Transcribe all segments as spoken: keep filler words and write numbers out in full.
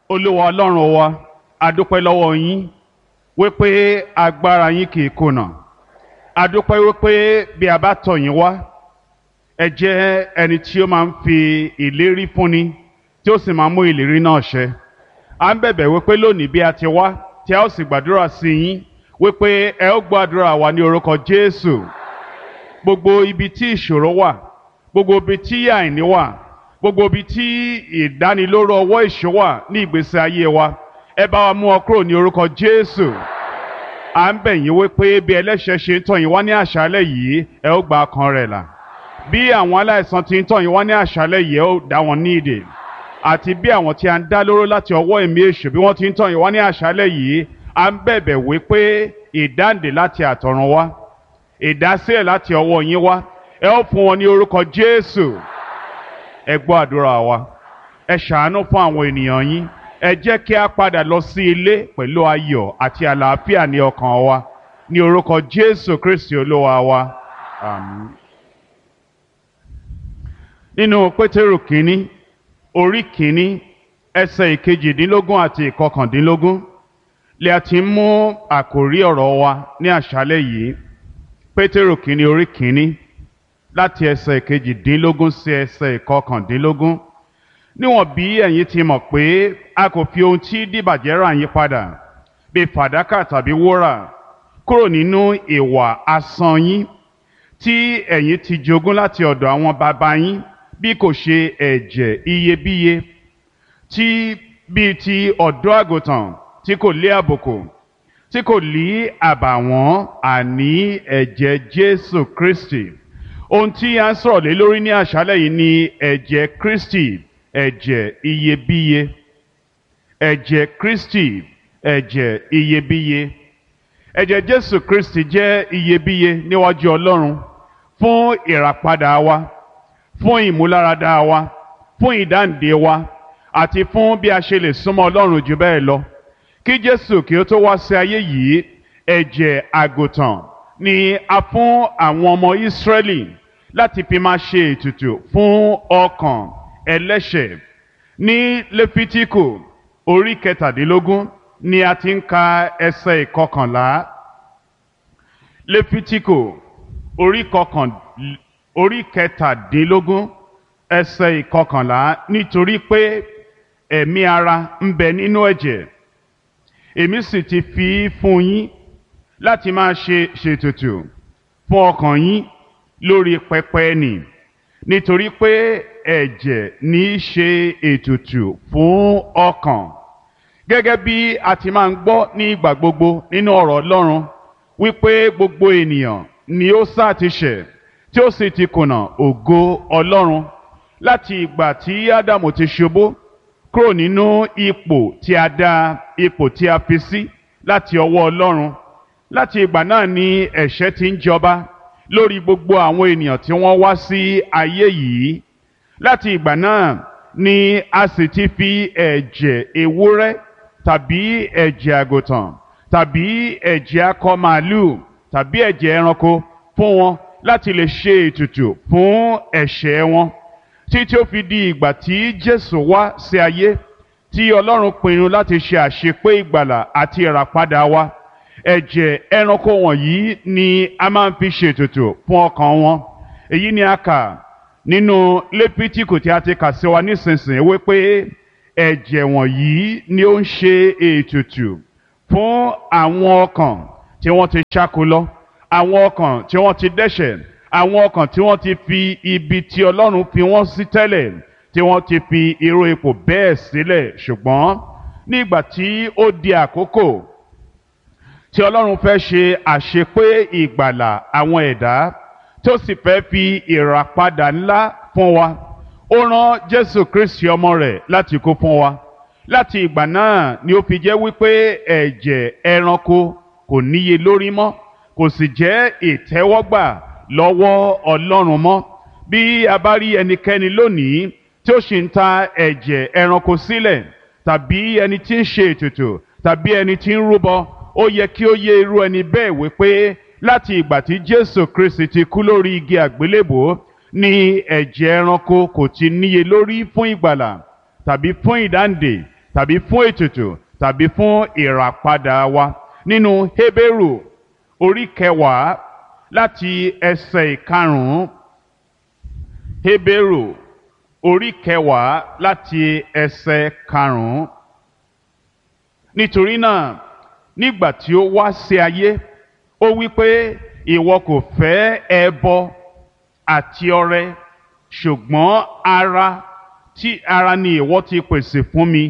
Olúwa Ọlọ́run wa, a dúpẹ́ lọ́wọ́ yín wípé agbára yín kì í kùnà. A dúpẹ́ wípé bí a bá tọ̀ yín wá, ẹ jẹ́ ẹni tí ó máa ń fi ìlérí fúnni tí ó sì máa ń mú ìlérí náà ṣẹ. À ń bẹ̀bẹ̀ wípé lónìí bí a ti wá tí a ó sì gbàdúrà sí yín wípé ẹ ó gbàdúrà wa ní orúkọ Jésù. Gbogbo ibi tí ìṣòro wà, gbogbo ibi tí àìní wà, gbogbo ibi tí ìdánilóró ọwọ́ ìṣó wà ní ìgbésí ayé wa, ẹ bá wa mú ọ kúrò ní orúkọ Jésù. À ń bẹ̀ yín wípé bí ẹlẹ́ṣẹ̀ ṣe ń tọ̀ yín wá ní àṣálẹ́ yìí, ẹ ó gba ọkàn rẹ̀ là. Bí àwọn aláìsàn ti ń tọ̀ yín wá ní àṣálẹ́ yìí, ẹ ó dá wọn ní ìdè. Àti bí àwọn tí a ń dá lóró láti ọwọ́ ẹ̀mí èṣù bí wọ́n ti ń tọ̀ yín wá ní àṣálẹ́ yìí, à ń bẹ̀bẹ̀ wípé ìdáǹdè láti àtọ̀run wá, ìdásílẹ̀ láti ọwọ́ yín wá, ẹ ó fún wọn ní orúkọ Jésù. Ẹ gbọ́ àdúrà wa, ẹ ṣàánú fún àwọn ènìyàn yín, ẹ jẹ́ kí a padà lọ sí ilé pẹ̀lú ayọ̀ àti àlàáfíà ní ọkàn wa, ní orúkọ Jésù Kristi Olúwa wa. Àmín. Nínú Pétérù kínní, orí kínní, ẹsẹ̀ ìkejìdínlógún àti ìkọkàndínlógún, lè a ti mú àkòrí ọ̀rọ̀ wa ní àṣálẹ́ yìí. Pétérù kínní, orí kínní, láti ẹsẹ̀ ìkejìdínlógún sí ẹsẹ̀ ìkọkàndínlógún. Níwọ̀n bí ẹ̀yin ti mọ̀ pé a kò fi ohun tí dìbàjẹ́ rà yín padà bí fàdákà tàbí wúrà kúrò nínú ìwà asán yín tí ẹ̀yin ti jogún láti ọ̀dọ̀ àwọn baba yín, bí kò ṣe ẹ̀jẹ̀ iyebíye tí bíi ti ọ̀dọ́ àgùntàn tí kò lé àbùkù, tí kò lé àbàwọ́n, àní ẹ̀jẹ̀ Jésù Kristi. Ohun tí a ń sọ̀rọ̀ lé lórí ní àṣálẹ́ yìí ni ẹ̀jẹ̀ Kristi, ẹ̀jẹ̀ iyebíye. Ẹ̀jẹ̀ Kristi, ẹ̀jẹ̀ iyebíye. Ẹ̀jẹ̀ Jésù Kristi jẹ́ iyebíye níwájú Ọlọ́run fún ìràpadà wa, fún ìmúláradá wa, fún ìdáǹdè wa, àti fún bí a ṣe lè súnmọ́ Ọlọ́run jù bẹ́ẹ̀ lọ. Kí Jésù kí ó tó wá sí ayé yìí, ẹ̀jẹ̀ àgùntàn ni a fún àwọn ọmọ Ísírẹ́lì láti fi máa ṣe ètùtù fún ọkàn ẹlẹ́ṣẹ̀. Ní Léfítíkù orí kẹtàdínlógún ni a ti ń ka ẹsẹ̀ ìkọkànlá. Léfítíkù orí kọkàn orí kẹtàdínlógún ẹsẹ̀ ìkọkànlá, nítorí pé ẹ̀mí ara ń bẹ nínú ẹ̀jẹ̀, èmi sì ti fi fún yín láti máa ṣe ṣètùtù fún ọkàn yín lórí pẹpẹ nì, nítorí pé ẹ̀jẹ̀ ní í ṣe ètùtù fún ọkàn. Gẹ́gẹ́ bí a ti máa ń gbọ́ ní ìgbà gbogbo nínú ọ̀rọ̀ Ọlọ́run wípé gbogbo ènìyàn ni ó sá ti ṣẹ̀ tí ó sì ti kùnà ògo Ọlọ́run láti ìgbà tí Ádámù ti ṣubú kúrò nínú ipò tí a dá, ipò tí a fi sí láti ọwọ́ Ọlọ́run. Láti ìgbà náà ni ẹ̀ṣẹ̀ ti ń jọba lórí gbogbo àwọn ènìyàn tí wọ́n wá sí ayé yìí. Láti ìgbà náà ni a sì ti fi ẹ̀jẹ̀ ewúrẹ́ tàbí ẹ̀jẹ̀ àgùntàn tàbí ẹ̀jẹ̀ akọ màálù tàbí ẹ̀jẹ̀ ẹranko fún wọn láti lè ṣe ètùtù fún ẹ̀ṣẹ̀ wọn, títí ó fi di ìgbà tí Jésù wá sí ayé, tí Ọlọ́run pinnu láti ṣe àṣepé ìgbàlà àti ìràpadà wa. Ẹ̀jẹ̀ ẹranko wọ̀nyí ni a máa ń fi ṣètùtù fún ọkàn wọn. Èyí ni a kà nínú Léfítíkù tí a ti kà sí wa nísinsìnyí wípé ẹ̀jẹ̀ wọ̀nyí ni ó ń ṣe ètùtù fún àwọn ọkàn tí wọ́n ti ṣáko lọ, àwọn ọkàn tí wọ́n ti dẹ́ṣẹ̀, àwọn ọkàn tí wọ́n ti fi ibi tí Ọlọ́run fi wọ́n sí tẹ́lẹ̀, tí wọ́n ti fi irú ipò bẹ́ẹ̀ sílẹ̀. Ṣùgbọ́n nígbà tí ó di àkókò tí Ọlọ́run fẹ́ ṣe àṣepé ìgbàlà àwọn ẹ̀dá, tó sì fẹ́ fi ìràpadà ńlá fún wa, ó rán Jésù Kristi ọmọ rẹ̀ láti kú fún wa. Láti ìgbà náà ni ó fi jẹ́ wípé ẹ̀jẹ̀ ẹranko kò níye lórí mọ́, kò sì jẹ́ ìtẹ́wọ́gbà lọ́wọ́ Ọlọ́run mọ́. Bí a bá rí ẹnikẹ́ni lónìí tí ó sì ń ta ẹ̀jẹ̀ ẹranko sílẹ̀, tàbí ẹni tí ń ṣe ètùtù, tàbí ẹni tí ń rúbọ, ó yẹ kí ó yé irú ẹni bẹ́ẹ̀ wípé láti ìgbà tí Jésù Kristi ti kú lórí igi àgbélébùú ni ẹ̀jẹ̀ ẹranko kò ti níye lórí fún ìgbàlà tàbí fún ìdáǹdè tàbí fún ètùtù tàbí fún ìràpadà wa nínú Hébérù orí kẹwàá láti ẹsẹ̀ ìkarùn-ún. Hébérù orí kẹwàá láti ẹsẹ̀ karùn-ún. Nítorí náà nígbà tí ó wá sí ayé ó wí pé ìwọ kò fẹ́ ẹbọ àti ọrẹ ṣùgbọ́n ara tí ara ni ìwọ ti pèsè fún mi.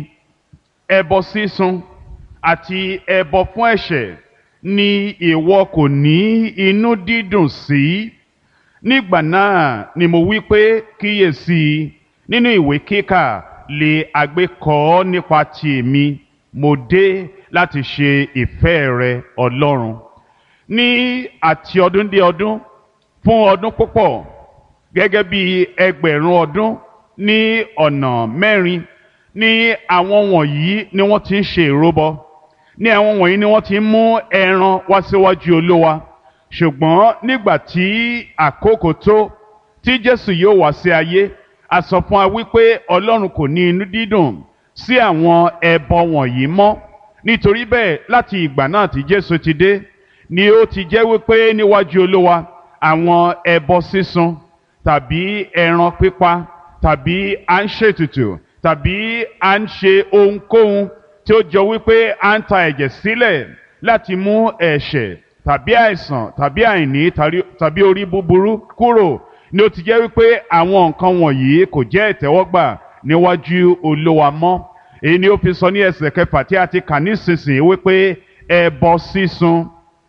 Ẹbọ sísun àti ẹbọ fún ẹ̀ṣẹ̀ ni ìwọ kò ní inú dídùn sí. Nígbà náà ni mo wí pé kíyèsí nínú ìwé kíkà lè àgbékọ nípa ti èmi mo dé láti ṣe ìfẹ́ rẹ Ọlọ́run. Ní àti ọdún dé ọdún fún ọdún púpọ̀ gẹ́gẹ́ bí ẹgbẹ̀rún ọdún ní ọ̀nà mẹ́rin ní àwọn wọ̀nyí ni wọ́n ti ń ṣe ìrúbọ, ní àwọn wọ̀nyí ni wọ́n ti ń mú ẹran wá síwájú Olúwa. Ṣùgbọ́n nígbà tí àkókò tó tí Jésù yóò wá sí ayé, a sọ fún wa wípé Ọlọ́run kò ní inú dídùn sí àwọn ẹbọ wọ̀nyí mọ́. Nítorí bẹ́ẹ̀ láti ìgbà náà tí Jésù ti dé ni ó ti jẹ́ wípé níwájú Olúwa àwọn ẹbọ sísun tàbí ẹran pípa tàbí à ń ṣètùtù tàbí à ń ṣe ohunkóhun tí ó jọ wípé à ń ta ẹ̀jẹ̀ sílẹ̀ láti mú ẹ̀ṣẹ̀ tàbí àìsàn tàbí àìní tàbí orí búburú kúrò, ni ó ti jẹ́ wípé àwọn nǹkan wọ̀nyí kò jẹ́ ìtẹ́wọ́gbà níwájú Olúwa mọ́. Èyí ni ó fi sọ ní ẹsẹ̀ kẹfà tí a ti kà nísinsìnyí wípé ẹbọ sísun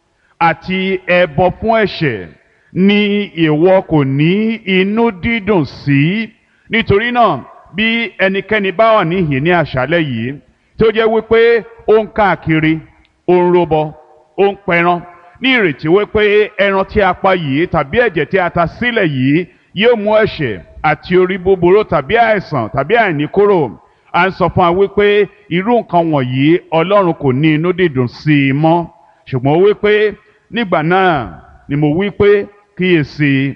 àti ẹbọ fún ẹ̀ṣẹ̀ ni ìwọ kò ní inú dídùn sí. Nítorí náà bí ẹnikẹ́ni bá wà níhìn ní àṣálẹ́ yìí tí ó jẹ́ wípé ó ń káàkiri, ó ń rúbọ, ó ń pẹran ní ìrètí wípé ẹran tí a pa yìí tàbí ẹ̀jẹ̀ tí a ta sílẹ̀ yìí yóò mú ẹ̀ṣẹ̀ àti orí búburú tàbí àìsàn tàbí àìní kúrò, à ń sọ fún wa wípé irú nǹkan wọ̀nyí Ọlọ́run kò ní inú dídùn sí i mọ́. Ṣùgbọ́n wípé nígbà náà ni mo wí pé kíyèsí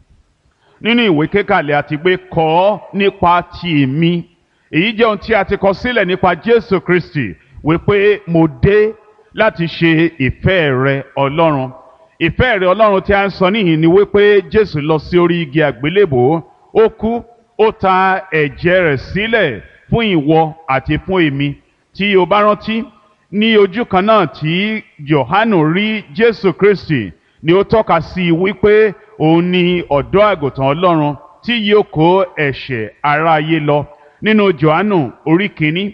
nínú ìwé kíkàlẹ̀ àti gbé kọ ọ́ nípa ti èmi. Èyí jẹ́ ohun tí a ti kọ sílẹ̀ nípa Jésù Kristi wípé mo dé láti ṣe ìfẹ́ rẹ Ọlọ́run. Ìfẹ́ rẹ Ọlọ́run tí a ń sọ níhìn ni wípé Jésù lọ sí orí igi àgbélébò, ó kú, ó ta ẹ̀jẹ̀ rẹ̀ sílẹ̀ fún ìwọ àti fún èmi. Tí o bá rántí ní ojú kan náà tí Jòhánù rí Jésù Kristi ni ó tọ́ka sí wípé òun ni ọ̀dọ́ àgùntàn Ọlọ́run tí yóò kó ẹ̀ṣẹ̀ aráyé lọ. Nínú Jòhánù orí kìíní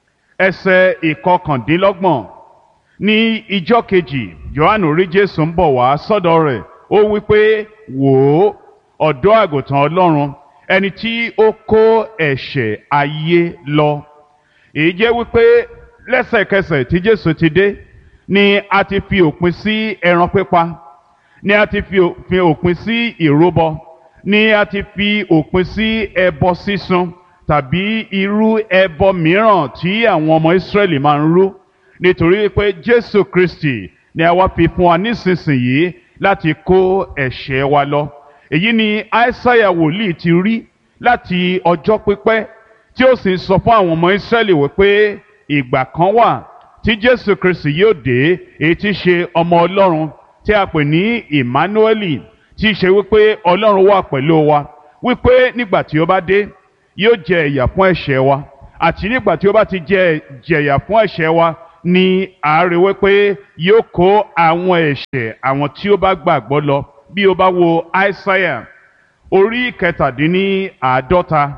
ẹsẹ̀ ìkọkàndínlọ́gbọ̀n, ní ijọ́ kejì Jòhánù rí Jésù ń bọ̀ wá sọ́dọ̀ rẹ̀, ó wípé wò ó ọ̀dọ́ àgùntàn Ọlọ́run ẹni tí ó kó ẹ̀ṣẹ̀ ayé lọ. Èyí jẹ́ wípé lẹ́sẹ̀kẹsẹ̀ tí Jésù ti dé ni a ti fi òpin sí ẹran pípa, ni a ti fi òpin sí ìrúbọ, ni a ti fi òpin sí ẹbọ sísun tàbí irú ẹbọ mìíràn tí àwọn ọmọ Ísírẹ́lì máa ń rú. Nítorí pé Jésù Kristi ni a wá fi fún wa nísinsìnyí láti kó ẹ̀ṣẹ̀ wa lọ. Èyí ni Aísáyà wòlíì ti rí láti ọjọ́ pípẹ́ tí ó sì ń sọ fún àwọn ọmọ Ísírẹ́lì wípé ìgbà kan wà tí Jésù Kristi yóò dé, èyí tí ṣe ọmọ Ọlọ́run tí a pè ní Emmanueli, tí ṣe wípé Ọlọ́run wà pẹ̀lú wa, wípé nígbà tí ó bá dé yóò jẹ ìyà fún ẹ̀ṣẹ̀ wa, àti nígbà tí ó bá ti jẹ ìyà fún ẹ̀ṣẹ̀ wa ni a rí wípé yóò kó àwọn ẹ̀ṣẹ̀ àwọn tí ó bá gbàgbọ́ lọ. Bí o bá wo Aísáyà orí kẹtàdínní àádọ́ta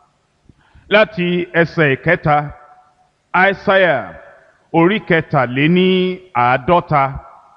láti ẹsẹ̀ ìkẹta, Aísáyà orí kẹtàléní àádọ́ta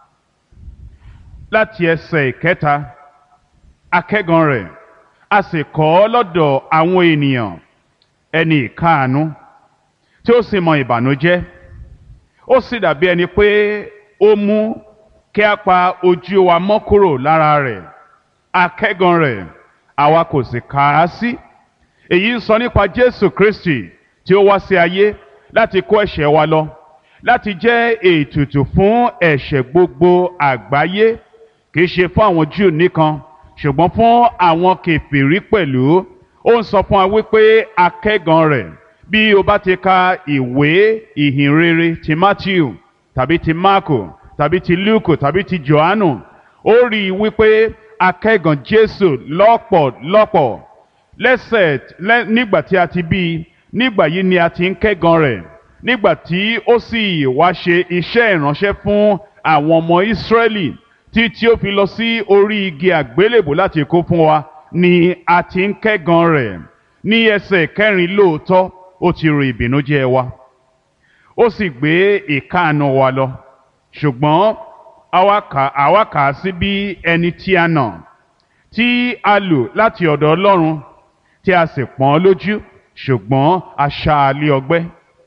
láti ẹsẹ̀ ìkẹta, akẹ́gan rẹ̀ a sì kọ́ lọ́dọ̀ àwọn ènìyàn ẹni ìkáàánú tí ó sì mọ ìbànújẹ́, ó sì dàbí ẹni pé ó mú kí a pa ojú wa mọ́ kúrò lára rẹ̀. Akẹ́gan rẹ̀ àwa kò sì kà á sí. Èyí ń sọ nípa Jésù Kristi tí ó wá sí ayé láti kó ẹ̀ṣẹ̀ wa lọ, láti jẹ́ ètùtù fún ẹ̀ṣẹ̀ gbogbo àgbáyé, kìí ṣe fún àwọn Júù nìkan ṣùgbọ́n fún àwọn kèfèrí pẹ̀lú. Ó ń sọ fún wa wípé akẹ́gan rẹ̀ bí o bá ti ka ìwé ìhìnrere ti Matthew tàbí ti Marko tàbí ti Luke tàbí ti Johannu, ó rí i wípé a kẹ́gàn Jésù lọ́pọ̀lọpọ̀ lẹ́sẹ̀ lẹ́, nígbà tí a ti bí i, nígbà yìí ni a ti ń kẹ́gàn rẹ̀. Nígbà tí ó sì wá ṣe iṣẹ́ ìránṣẹ́ fún àwọn ọmọ Ísírẹ́lì tí tí ó fi lọ sí orí igi àgbélébù láti kú fún wa ni a ti ń kẹ́gàn rẹ̀. Ní ẹsẹ̀ kẹrin lóòótọ́ ó ti rò ìbìnújẹ́ wa, ó sì gbé ìkáàánú wa lọ, ṣùgbọ́n àwa kà á sí bí ẹni tí a nà, tí a lù láti ọ̀dọ̀ Ọlọ́run, tí a sì pọ́n lójú, ṣùgbọ́n a ṣá a lé ọgbẹ́.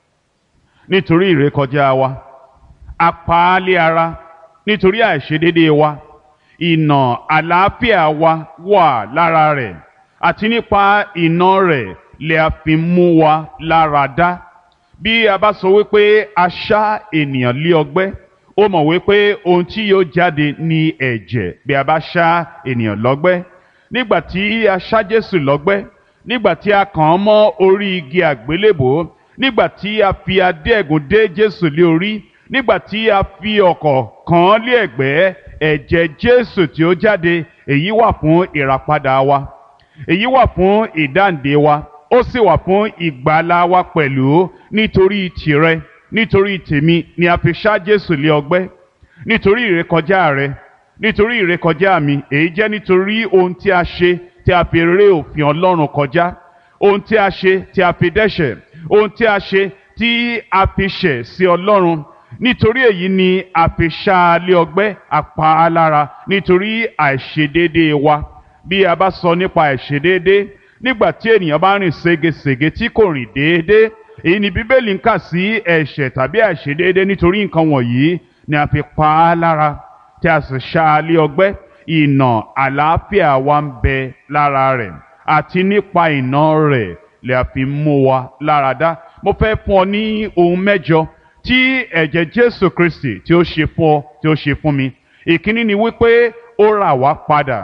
Nítorí ìrékọjá wa, a pa á lé ara; nítorí àìṣedéédéé wa, ìnà àlàáfíà wa wà lára rẹ̀, àti nípa ìnà rẹ̀ lè a fi mú wa lára dá. Bí a bá sọ wípé a ṣá ènìyàn lé ọgbẹ́, ó mọ̀ wípé ohun tí yóò jáde ní ẹ̀jẹ̀ bí a bá ṣá ènìyàn lọ́gbẹ́. Nígbà tí a ṣá Jésù lọ́gbẹ́, nígbà tí a kàn án mọ́ orí igi àgbélébò, nígbà tí a fi adé ẹ̀gún dé Jésù lé orí, nígbà tí a fi ọ̀kọ̀ kàn án lé ẹ̀gbẹ́, ẹ̀jẹ̀ Jésù tí ó jáde, èyí wà fún ìràpadà wa, èyí wà fún ìdáǹdè wa, ó sì wà fún ìgbàlà wa pẹ̀lú. Nítorí tìrẹ, nítorí tèmi ni a fi ṣá Jésù lé ọgbẹ́. Nítorí ìrékọjá rẹ, nítorí ìrékọjá mi, èyí jẹ́ nítorí ohun tí a ṣe tí a fi ré òfin Ọlọ́run kọjá, ohun tí a ṣe tí a fi dẹ́ṣẹ̀, ohun tí a ṣe tí a fi ṣẹ̀ sí Ọlọ́run. Nítorí èyí ni a fi ṣá a lé ọgbẹ́, a pa á lára nítorí àìṣedéédéé wa. Bí a bá sọ nípa àìṣedéédéé, nígbà tí ènìyàn bá rìn ségesège tí kò rìn déédéé, èyí ni Bíbélì ń kà sí ẹ̀ṣẹ̀ tàbí àìṣedéédéé. Nítorí nǹkan wọ̀nyí ni a fi pa á lára, tí a sì ṣá a lé ọgbẹ́. Ìnà àlàáfíà wa ń bẹ lára rẹ̀, àti nípa ìnà rẹ̀ lè a fi mú wa lára dá. Mo fẹ́ fún ọ ní ohun mẹ́jọ tí ẹ̀jẹ̀ Jésù Kristi tí ó ṣe fún ọ, tí ó ṣe fún mi. Ìkíní ni wípé ó rà wá padà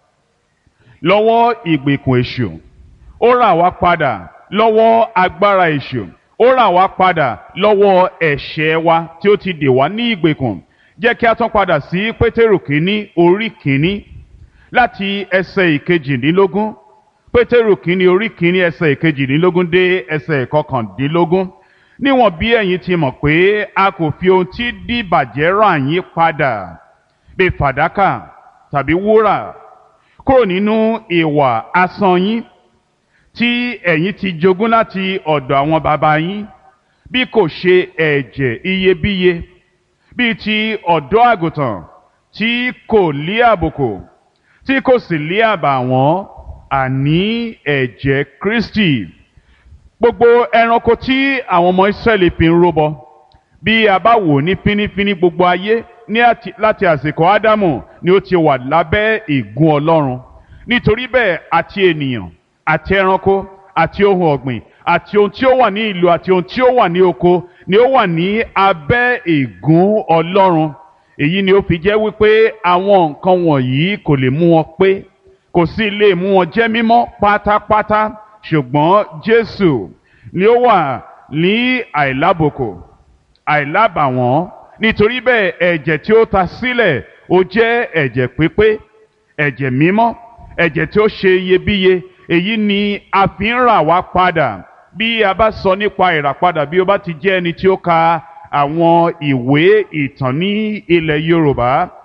lọ́wọ́ ìgbèkùn èṣù, ó rà wá padà lọ́wọ́ agbára èṣù, ó rà wá padà lọ́wọ́ ẹ̀ṣẹ̀ wa tí ó ti dè wá ní ìgbèkùn. Jẹ́ kí a tún padà sí Pétérù kínní orí kínní láti ẹsẹ̀ ìkejìdínlógún. Pétérù kínní orí kínní ẹsẹ̀ ìkejìdínlógún dé ẹsẹ̀ ìkọkàndínlógún. Níwọ̀n bí ẹ̀yin ti mọ̀ pé a kò fi ohun tí díbàjẹ́ rà yín padà bí fàdákà tàbí wúrà kúrò nínú ìwà asán yín tí ẹ̀yin ti jogún láti ọ̀dọ̀ àwọn baba yín, bí kò ṣe ẹ̀jẹ̀ iyebíye bíi ti ọ̀dọ́ àgùntàn tí kò lé àbùkù, tí kò sì lé àbàwọ́n, àní ẹ̀jẹ̀ Kristi. Gbogbo ẹranko tí àwọn ọmọ Ísírẹ́lì fi ń rúbọ, bí a bá wò ní fínífíní, gbogbo ayé ní àti, láti àsìkò Ádámù ni ó ti wà lábẹ́ ègún Ọlọ́run. Nítorí bẹ́ẹ̀, àti ènìyàn àti ẹranko àti ohun ọ̀gbìn àti ohun tí ó wà ní ìlú àti ohun tí ó wà ní oko ni ó wà ní abẹ́ ègún Ọlọ́run. Èyí ni ó fi jẹ́ wípé àwọn nǹkan wọ̀nyí kò lè mú wọn pé, kò sì lè mú wọn jẹ́ mímọ́ pátápátá. Ṣùgbọ́n Jésù ni ó wà ní àìlábùkù, àìlábàwọ́n. Nítorí bẹ́ẹ̀, ẹ̀jẹ̀ tí ó ta sílẹ̀ ó jẹ́ ẹ̀jẹ̀ pípé, ẹ̀jẹ̀ mímọ́, ẹ̀jẹ̀ tí ó ṣe iyebíye. Èyí ni a fi ń rà wá padà. Bí a bá sọ nípa ìràpadà, bí ó bá ti jẹ́ ẹni tí ó ka àwọn ìwé ìtàn ní ilẹ̀ Yorùbá,